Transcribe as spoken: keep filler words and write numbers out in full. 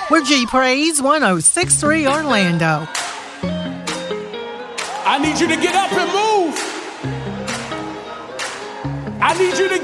We're G Praise one oh six point three Orlando. I need you to get up and move. I need you to